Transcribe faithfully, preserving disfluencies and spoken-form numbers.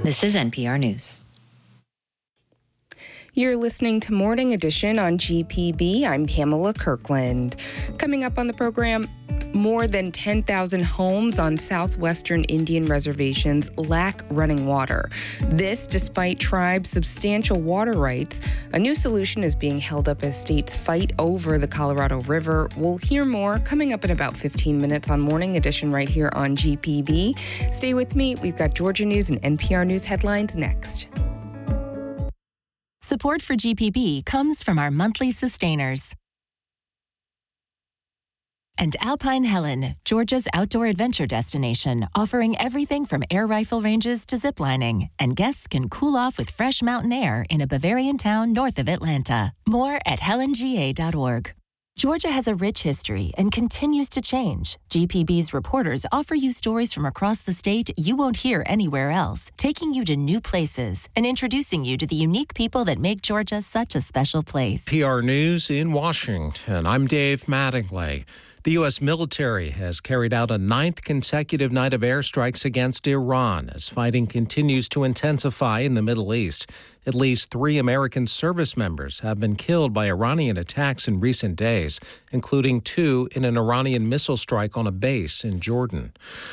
This is N P R News. You're listening to Morning Edition on G P B. I'm Pamela Kirkland. Coming up on the program, more than ten thousand homes on southwestern Indian reservations lack running water. This despite tribes' substantial water rights. A new solution is being held up as states fight over the Colorado River. We'll hear more coming up in about fifteen minutes on Morning Edition right here on G P B. Stay with me. We've got Georgia News and N P R News headlines next. Support for G P B comes from our monthly sustainers. And Alpine Helen, Georgia's outdoor adventure destination, offering everything from air rifle ranges to ziplining. And guests can cool off with fresh mountain air in a Bavarian town north of Atlanta. More at helen g a dot org. Georgia has a rich history and continues to change. G P B's reporters offer you stories from across the state you won't hear anywhere else, taking you to new places and introducing you to the unique people that make Georgia such a special place. P R News in Washington. I'm Dave Mattingly. The U S military has carried out a ninth consecutive night of airstrikes against Iran as fighting continues to intensify in the Middle East. At least three American service members have been killed by Iranian attacks in recent days, including two in an Iranian missile strike on a base in Jordan.